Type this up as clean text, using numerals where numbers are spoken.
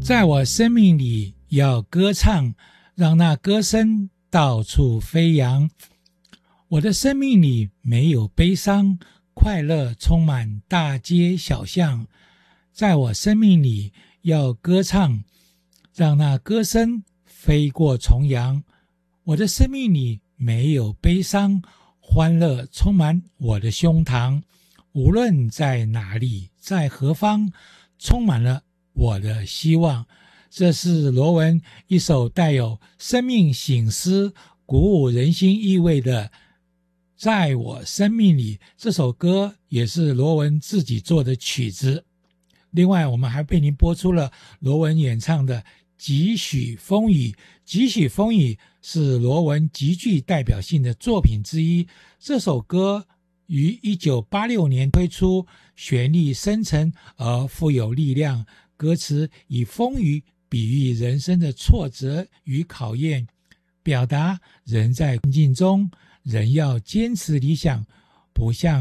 在我生命里要歌唱，让那歌声到处飞扬。我的生命里没有悲伤，快乐充满大街小巷。在我生命里要歌唱，让那歌声飞过重洋。我的生命里没有悲伤，欢乐充满我的胸膛。无论在哪里，在何方，充满了我的希望。这是罗文一首带有生命省思、鼓舞人心意味的《在我生命里》。这首歌也是罗文自己做的曲子。另外，我们还为您播出了罗文演唱的《几许风雨》。《几许风雨》是罗文极具代表性的作品之一。这首歌于1986年推出，旋律深沉而富有力量，歌词以风雨比喻人生的挫折与考验，表达人在困境中仍要坚持理想，不向